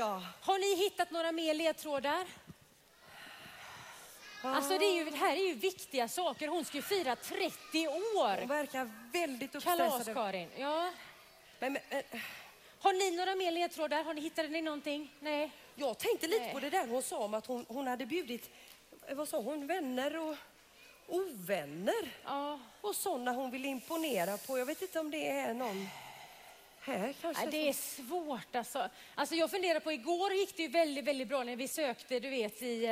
Ja. Har ni hittat några mer ledtrådar? Alltså det här är ju viktiga saker. Hon ska ju fira 30 år. Hon verkar väldigt uppstressad. Kalas-Karin, ja. Men, har ni några mer ledtrådar? Har ni hittat ni någonting? Nej. Jag tänkte lite på det där hon sa om att hon hade bjudit, vad sa hon, vänner och ovänner. Ja. Och sådana hon vill imponera på. Jag vet inte om det är någon här kanske. Nej, det är svårt alltså. Alltså jag funderar på, igår gick det ju väldigt, väldigt bra när vi sökte, du vet, i...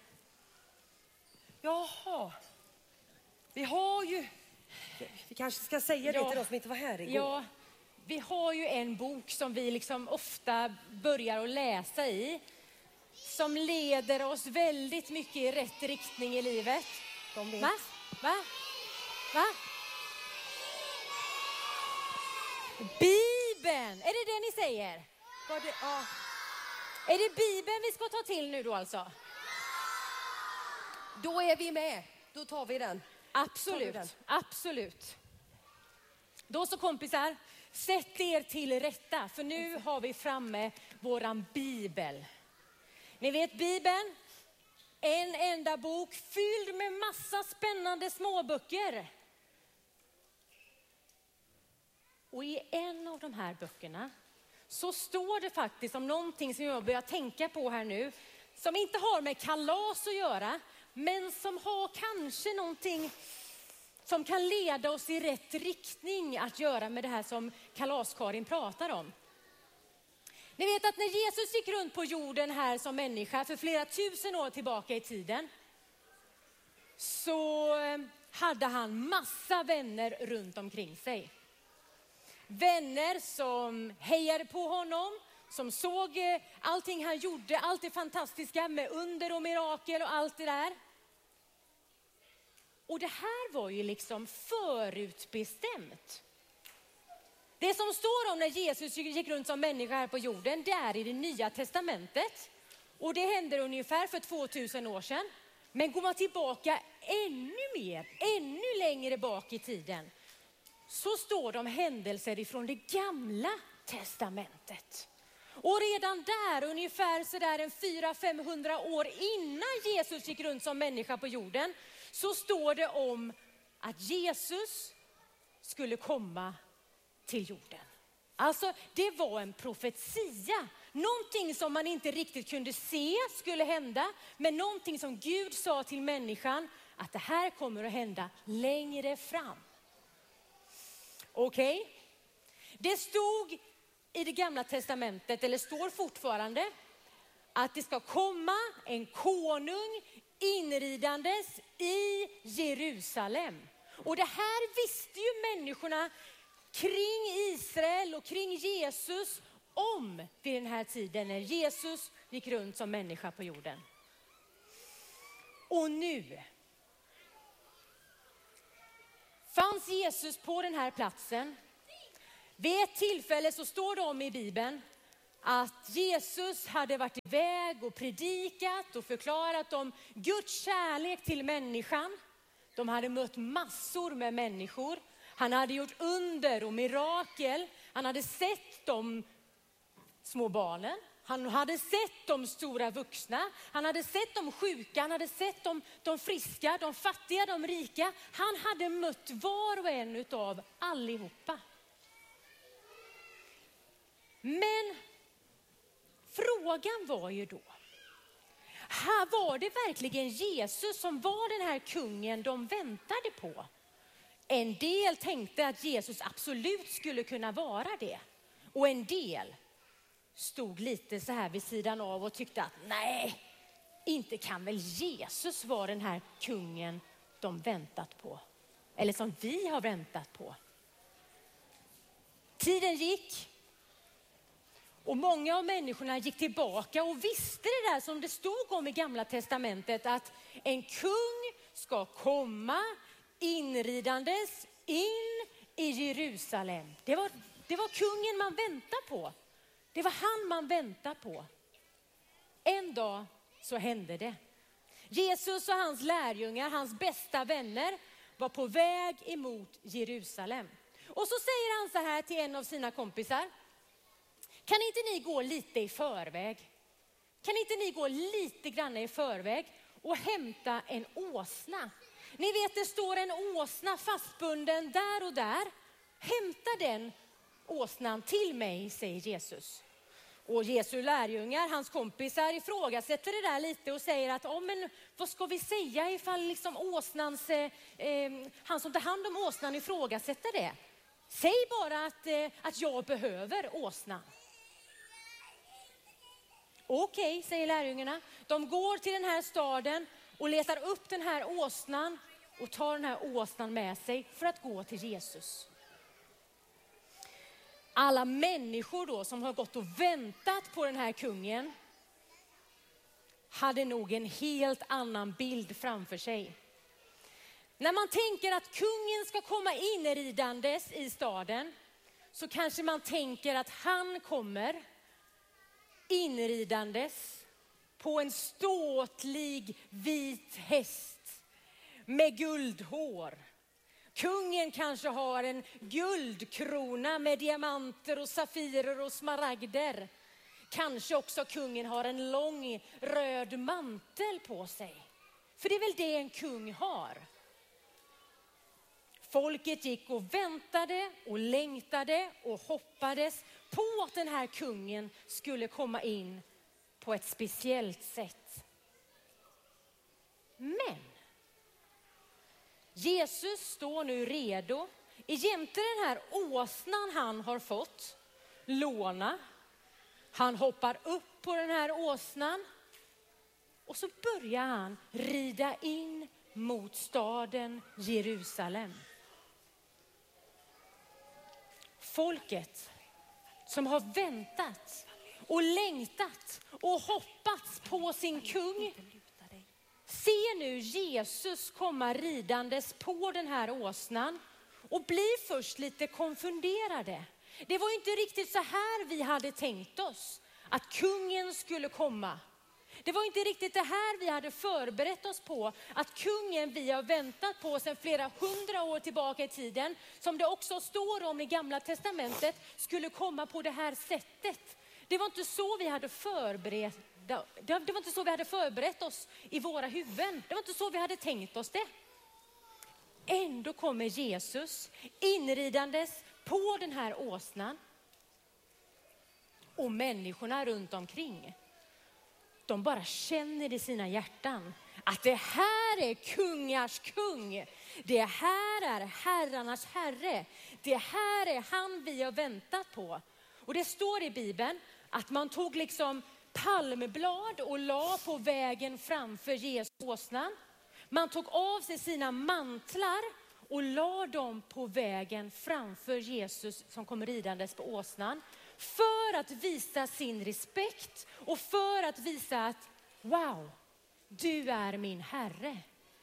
Jaha. Vi har ju... Vi kanske ska säga det till oss som inte var här igår. Ja, vi har ju en bok som vi liksom ofta börjar att läsa i. Som leder oss väldigt mycket i rätt riktning i livet. Va? Bibeln! Är det det ni säger? Ja. Är det Bibeln vi ska ta till nu då alltså? Då är vi med. Då tar vi den. Absolut. Då så kompisar, sätt er till rätta. För nu har vi framme våran Bibel. Ni vet Bibeln? En enda bok fylld med massa spännande småböcker. Och i en av de här böckerna så står det faktiskt om någonting som jag börjar tänka på här nu. Som inte har med kalas att göra, men som har kanske någonting som kan leda oss i rätt riktning att göra med det här som Kalas-Karin pratar om. Ni vet att när Jesus gick runt på jorden här som människa för flera tusen år tillbaka i tiden, så hade han massa vänner runt omkring sig. Vänner som hejade på honom, som såg allting han gjorde, allt det fantastiska med under och mirakel och allt det där. Och det här var ju liksom förutbestämt. Det som står om när Jesus gick runt som människa här på jorden, det är i det nya testamentet. Och det hände ungefär för 2000 år sedan. Men går man tillbaka ännu längre bak i tiden, så står de händelser ifrån det gamla testamentet. Och redan där, ungefär sådär en 400-500 år innan Jesus gick runt som människa på jorden, så står det om att Jesus skulle komma till jorden. Alltså det var en profetia. Någonting som man inte riktigt kunde se skulle hända, men någonting som Gud sa till människan att det här kommer att hända längre fram. Okej? Det stod i det gamla testamentet, eller står fortfarande, att det ska komma en konung inridandes i Jerusalem. Och det här visste ju människorna kring Israel och kring Jesus om vid den här tiden när Jesus gick runt som människa på jorden. Och nu fanns Jesus på den här platsen. Vid ett tillfälle så står det om i Bibeln att Jesus hade varit iväg och predikat och förklarat om Guds kärlek till människan. De hade mött massor med människor. Han hade gjort under och mirakel. Han hade sett de små barnen. Han hade sett de stora vuxna. Han hade sett de sjuka. Han hade sett de friska, de fattiga, de rika. Han hade mött var och en utav allihopa. Men frågan var ju då, var det verkligen Jesus som var den här kungen de väntade på? En del tänkte att Jesus absolut skulle kunna vara det. Och en del stod lite så här vid sidan av och tyckte att nej, inte kan väl Jesus vara den här kungen de väntat på. Eller som vi har väntat på. Tiden gick. Och många av människorna gick tillbaka och visste det där som det stod om i gamla testamentet. Att en kung ska komma inridandes in i Jerusalem. Det var kungen man väntade på. Det var han man väntade på. En dag så hände det. Jesus och hans lärjungar, hans bästa vänner, var på väg emot Jerusalem. Och så säger han så här till en av sina kompisar. Kan inte ni gå lite i förväg? kan inte ni gå lite grann i förväg och hämta en åsna? Ni vet, det står en åsna fastbunden där och där. Hämta den åsnan till mig, säger Jesus. Och Jesu lärjungar, hans kompisar, ifrågasätter det där lite och säger att men vad ska vi säga ifall liksom åsnans, han som tar hand om åsnan ifrågasätter det? Säg bara att jag behöver åsnan. Okej, säger lärjungarna. De går till den här staden och letar upp den här åsnan och tar den här åsnan med sig för att gå till Jesus. Alla människor då som har gått och väntat på den här kungen hade nog en helt annan bild framför sig. När man tänker att kungen ska komma inridandes i staden så kanske man tänker att han kommer inridandes på en ståtlig vit häst med guldhår. Kungen kanske har en guldkrona med diamanter och safirer och smaragder. Kanske också kungen har en lång röd mantel på sig. För det är väl det en kung har. Folket gick och väntade och längtade och hoppades på att den här kungen skulle komma in på ett speciellt sätt. Men Jesus står nu redo jämte den här åsnan han har fått låna. Han hoppar upp på den här åsnan och så börjar han rida in mot staden Jerusalem. Folket som har väntat och längtat och hoppats på sin kung ser nu Jesus komma ridandes på den här åsnan och blir först lite konfunderade. Det var inte riktigt så här vi hade tänkt oss att kungen skulle komma. Det var inte riktigt det här vi hade förberett oss på, att kungen vi har väntat på sedan flera 100 år tillbaka i tiden, som det också står om i Gamla testamentet, skulle komma på det här sättet. Det var inte så vi hade förberett oss i våra huvuden. Det var inte så vi hade tänkt oss det. Ändå kommer Jesus inridandes på den här åsnan. Och människorna runt omkring, de bara känner i sina hjärtan att det här är kungars kung. Det här är herrarnas herre. Det här är han vi har väntat på. Och det står i Bibeln att man tog liksom palmblad och la på vägen framför Jesus åsnan. Man tog av sig sina mantlar och la dem på vägen framför Jesus som kom ridandes på åsnan. För att visa sin respekt och för att visa att wow, du är min herre.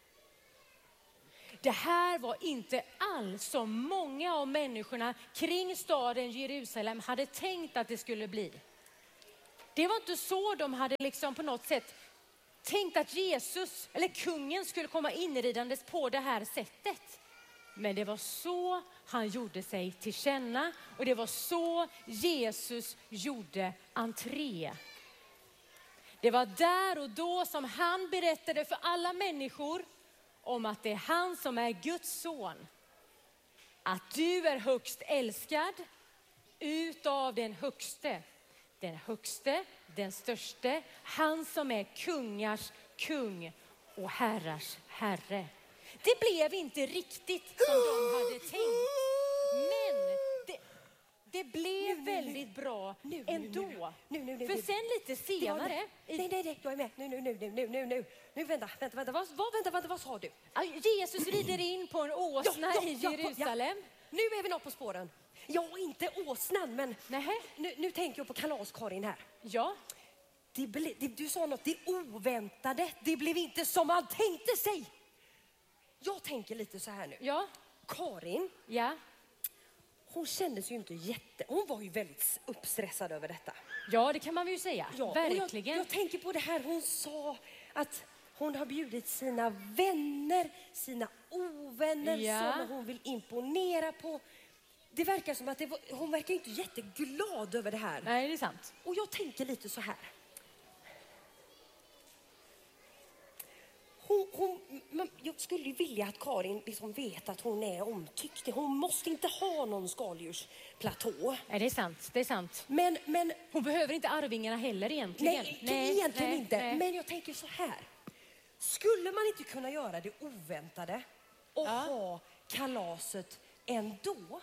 Det här var inte alls som många av människorna kring staden Jerusalem hade tänkt att det skulle bli. Det var inte så de hade liksom på något sätt tänkt att Jesus eller kungen skulle komma inridandes på det här sättet. Men det var så han gjorde sig till känna och det var så Jesus gjorde entré. Det var där och då som han berättade för alla människor om att det är han som är Guds son. Att du är högst älskad utav den högste. Den högste, den störste, han som är kungars kung och herrars herre. Det blev inte riktigt som de hade tänkt. Men det blev väldigt bra ändå. För sen lite senare... Nej, jag är med. Nu, vänta, vad sa du? Jesus rider in på en åsna i Jerusalem. Ja. Nu är vi något på spåren. Ja, inte åsnan, men nu tänker jag på Kalas-Karin här. Ja. Du sa något, det oväntade. Det blev inte som man tänkte sig. Jag tänker lite så här nu. Ja. Karin. Ja. Hon kändes ju inte hon var ju väldigt uppstressad över detta. Ja, det kan man ju säga. Ja, verkligen. Jag tänker på det här hon sa, att hon har bjudit sina vänner, sina ovänner som hon vill imponera på. Det verkar som att hon verkar inte jätteglad över det här. Nej, det är sant. Och jag tänker lite så här. jag skulle ju vilja att Karin liksom vet att hon är omtyckt. Hon måste inte ha någon skaldjursplatå. Nej, det är sant. Det är sant. Men hon behöver inte arvingarna heller egentligen. Nej, egentligen inte. Men jag tänker så här. Skulle man inte kunna göra det oväntade och ha kalaset ändå?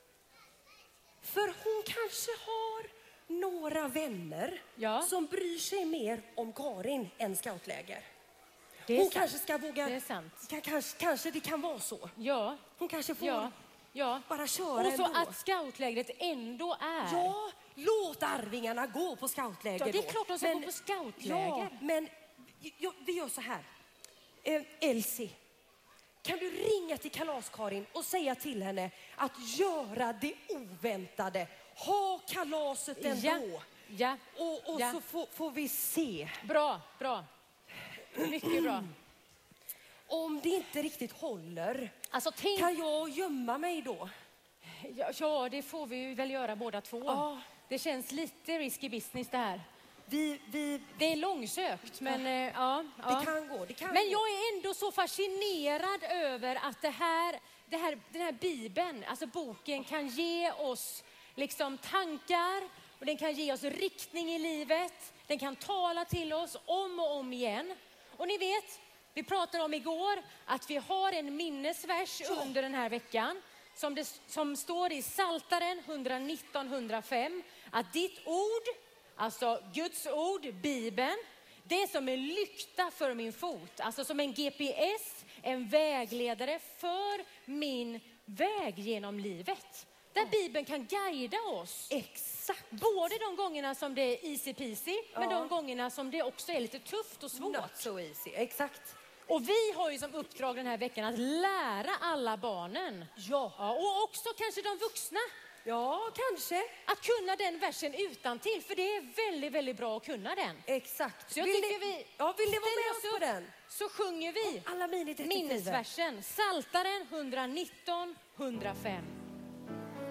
För hon kanske har några vänner som bryr sig mer om Karin än scoutläger. Hon kanske ska våga... Det är sant. Kanske det kan vara så. Ja. Hon kanske får bara köra ändå. Och så ändå. att scoutlägret ändå är... Ja, låt arvingarna gå på scoutläger då. Ja, det är klart de ska gå på scoutläger. Ja, men vi gör så här. Elsie, kan du ringa till Kalas-Karin och säga till henne att göra det oväntade? Ha kalaset ändå. Ja. Och så får vi se. Bra. Mycket bra. Om det inte riktigt håller, alltså, kan jag gömma mig då? Ja, det får vi väl göra båda två. Ja. Det känns lite risky business det här. Det är långsökt, men det kan gå. Men jag är ändå så fascinerad över att den här Bibeln, alltså boken, kan ge oss liksom tankar och den kan ge oss riktning i livet. Den kan tala till oss om och om igen. Och ni vet, vi pratade om igår att vi har en minnesvers under den här veckan som står i Psaltaren 119:105, att ditt ord, alltså Guds ord, Bibeln, det är som en lykta för min fot, alltså som en GPS, en vägledare för min väg genom livet. Där Bibeln kan guida oss. Exakt. Både de gångerna som det är easy peasy, men de gångerna som det också är lite tufft och svårt. Not so easy, exakt. Och vi har ju som uppdrag den här veckan att lära alla barnen. Ja. Och också kanske de vuxna. Ja, kanske. Att kunna den versen utantill, för det är väldigt, väldigt bra att kunna den. Exakt. Så jag tycker vi vill ni vara med oss på den? Så sjunger vi alla minnesversen. Psaltaren 119:105.